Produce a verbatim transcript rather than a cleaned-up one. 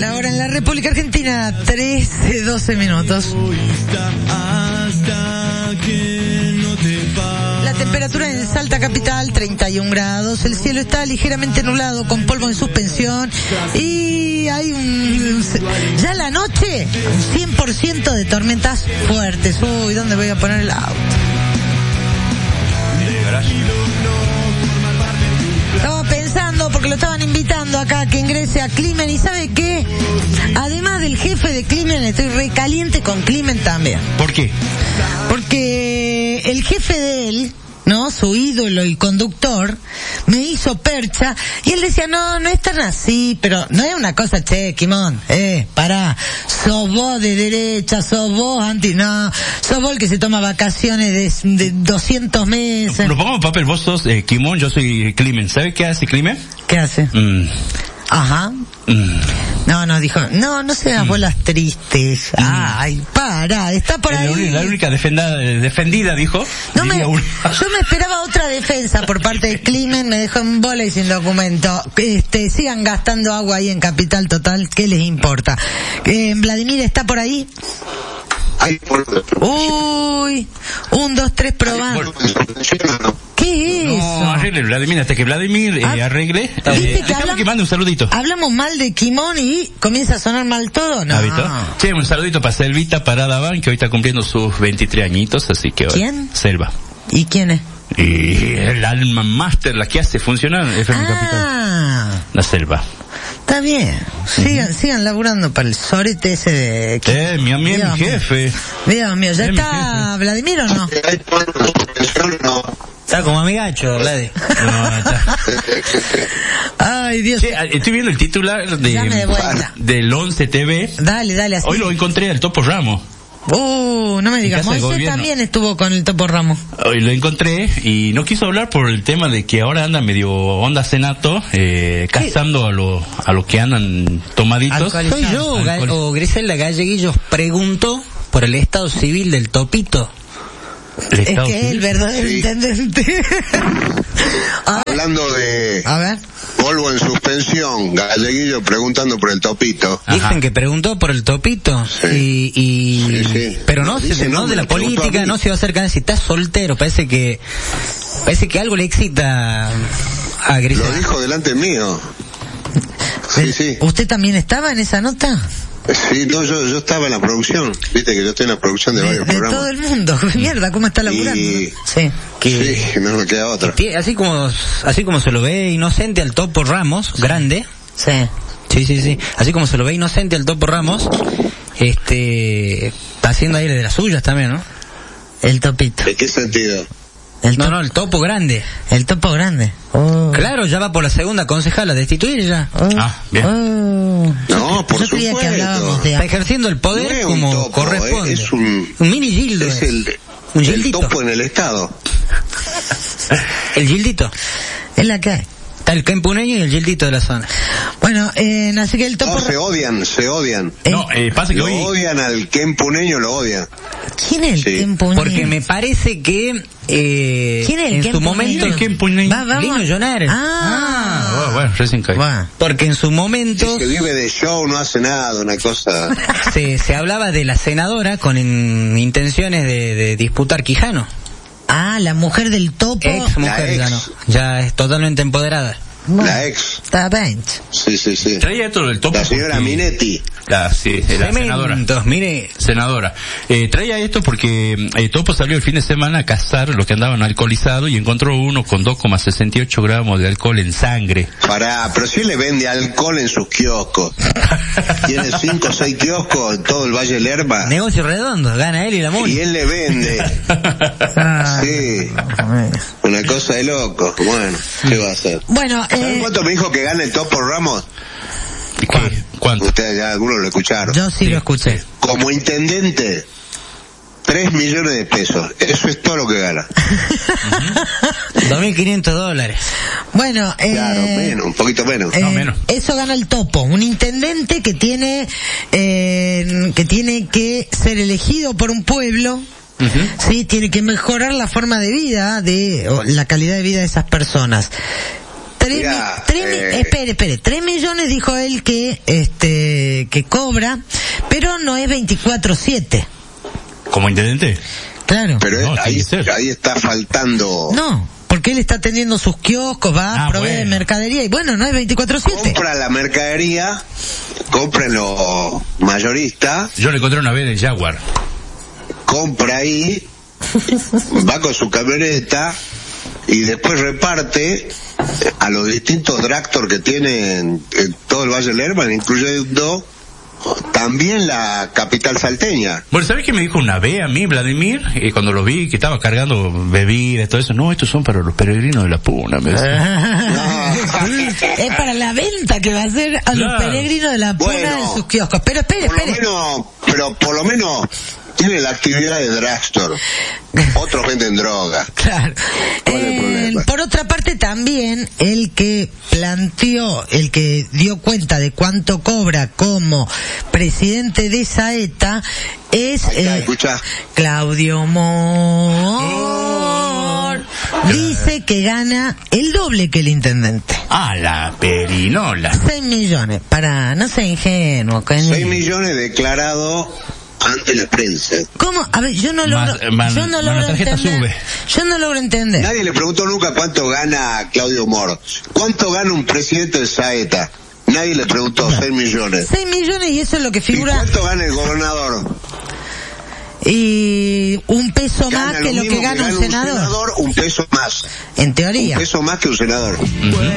La hora en la República Argentina, trece, doce minutos. La temperatura en Salta capital, treinta y un grados. El cielo está ligeramente nublado con polvo en suspensión. Y hay un... ya la noche, un cien por ciento de tormentas fuertes. Uy, ¿dónde voy a poner el auto? Estaba pensando, porque lo estaban invitando acá a que ingrese a Climen, y ¿sabe qué? Además del jefe de Climen, estoy recaliente con Climen también. ¿Por qué? Porque el jefe de él, ¿no? Su ídolo y conductor, me hizo percha, y él decía, no, no es tan así, pero no es una cosa, che, Quimón, eh, pará, sos vos de derecha, sos vos anti, no, sos vos el que se toma vacaciones de, de doscientos meses. Lo pongamos en papel, vos sos eh, Quimón, yo soy Climen. ¿Sabe qué hace Climen? ¿Qué hace? Mm. Ajá. Mm. No, no, dijo, no, no seas mm. bolas tristes. Mm. Ay, para, está por ahí. La única, la única defenda, defendida, dijo. No me, yo me esperaba otra defensa por parte de Climen, me dejó en bola y sin documento. Este, sigan gastando agua ahí en Capital Total, ¿qué les importa? Eh, Vladimir, ¿está por ahí? Uy, un, dos, tres, probando. ¿Qué es eso? No, arregle Vladimir, hasta que Vladimir eh, ah, arregle. Eh, que, hablamos, que mande un saludito. Hablamos mal de Quimón y comienza a sonar mal todo, ¿no? ¿Visto? Sí, un saludito para Selvita Parada Van, que hoy está cumpliendo sus veintitrés añitos, así que... ¿Quién? Selva. ¿Y quién es? Y el alma master, la que hace funcionar F M ah, Capital. La Selva. Está bien. Sigan, uh-huh. sigan laburando para el sorete ese de... Eh, mi amigo, mi jefe. Dios mío, ¿ya está Vladimir o no? Está como amigacho, Vladi. No, está. Ay, Dios. Sí, estoy viendo el titular de, de del once T V. Dale, dale, así. Hoy lo encontré al Topo Ramos. Uh, no me digas, Moisés también estuvo con el Topo Ramos. Hoy lo encontré y no quiso hablar por el tema de que ahora anda medio onda senato, eh, cazando a lo, a los que andan tomaditos. Soy yo, Alcohol. o Griselda Galleguillos preguntó por el estado civil del Topito. ¿El es que civil? Es el verdadero sí. intendente. Hablando de... A ver. Polvo en suspensión, Galleguillo preguntando por el Topito. Dicen Ajá. que preguntó por el Topito. Sí. Y, y... Sí, sí. Pero no, se, no, no de la política, no se va a acercar. Si está soltero, parece que parece que algo le excita a Griselda. Lo dijo delante mío. Sí, sí. ¿Usted también estaba en esa nota? Sí, no, yo, yo estaba en la producción. Viste que yo estoy en la producción de, de varios de programas. De todo el mundo. Mierda, ¿cómo está laburando? Y... Sí. Que... Sí, no me queda otra. Así como, así como se lo ve inocente al Topo Ramos, sí. grande. Sí. Sí, sí, sí. Así como se lo ve inocente al Topo Ramos, este, está haciendo aire de las suyas también, ¿no? El Topito. ¿De qué sentido? El no, no, el Topo grande. El Topo grande. Oh. Claro, ya va por la segunda concejala, destituir ya. Oh. Ah, bien. Oh. No, por yo supuesto. Que hablábamos de... Está ejerciendo el poder no como topo, corresponde. Es un, un mini gildo. Es el, un el topo en el Estado. El gildito. Es la que hay. Está el quempuneño y el gildito de la zona. Bueno, eh, así que el Topo... No, se odian, se odian. Eh, no, eh, pasa que lo hoy... odian al quempuneño, lo odian. ¿Quién es el sí. quempuneño? Porque me parece que eh, ¿quién es el en su momento... Va, Lino Llonar. Ah, ah bueno, bueno, recién caí. Bueno. Porque en su momento... Es que vive de show, no hace nada, una cosa... se, se hablaba de la senadora con in, intenciones de, de disputar Quijano. Ah, la mujer del Topo. Ex mujer, ex. ya no. Ya es totalmente empoderada. Bueno, la ex. Está bien. Sí, sí, sí. Traía esto del Topo. La señora porque... Minetti. La, sí, la senadora. Mire. Senadora. Eh, traía esto porque eh, Topo salió el fin de semana a cazar los que andaban alcoholizados y encontró uno con dos coma sesenta y ocho gramos de alcohol en sangre. Pará, pero si él le vende alcohol en sus kioscos. Tiene cinco o seis kioscos en todo el Valle del Lerma. Negocio redondo, gana él y la mula. Y él le vende. Sí. Una cosa de loco. Bueno, ¿qué va a hacer? Bueno, ¿saben eh... cuánto me dijo que gana el Topo Ramos? ¿Qué? ¿Cuánto? Ustedes ya algunos lo escucharon. Yo sí, sí lo escuché. Como intendente, tres millones de pesos. Eso es todo lo que gana. dos mil quinientos dólares. Bueno, eh... Claro, menos, un poquito menos. Eh, no, menos. Eso gana el Topo. Un intendente que tiene, eh, que tiene que ser elegido por un pueblo. Uh-huh. Sí, tiene que mejorar la forma de vida, de o la calidad de vida de esas personas. Tres, Mira, tres, eh, espere, espere, tres millones dijo él que, este, que cobra, pero no es veinticuatro siete. ¿Como intendente? Claro. Pero No, ahí, tiene que ser. ahí está faltando. No, porque él está atendiendo sus kioscos, va, Ah, provee bueno. mercadería, y bueno, no es veinticuatro siete. Compra la mercadería, compren los mayoristas, Yo le encontré una vez en Jaguar. compra ahí, va con su camioneta y después reparte a los distintos dragstore que tienen en todo el Valle del Herman, incluyendo también la capital salteña. Bueno, ¿sabés qué me dijo una vez a mí, Vladimir? Eh, cuando lo vi, que estaba cargando bebidas, todo eso. No, estos son para los peregrinos de la Puna, me decía. Es para la venta que va a hacer a los Claro. peregrinos de la Puna Bueno, en sus kioscos. Pero espere, Por lo espere. menos, pero por lo menos tiene la actividad de drugstore. Otros venden droga. Claro. ¿Cuál es el Eh, problema? por otra parte también, el que planteó, el que dio cuenta de cuánto cobra como presidente de Saeta es Ahí está, eh, escucha. Claudio Mor. Dice que gana el doble que el intendente. Ah, la perinola. seis millones, para, no ser ingenuo. que ni- seis millones declarados ante la prensa. ¿Cómo? A ver, yo no Más- logro, más- yo no más logro la tarjeta entender. sube. Yo no logro entender. Nadie le preguntó nunca cuánto gana Claudio Mor. ¿Cuánto gana un presidente de Saeta? Nadie le preguntó, seis millones. seis millones y eso es lo que ¿Y figura. cuánto gana el gobernador? Y un peso Gana más que lo mismo que gana un senador. un senador, un peso más. En teoría. Un peso más que un senador. Ujú.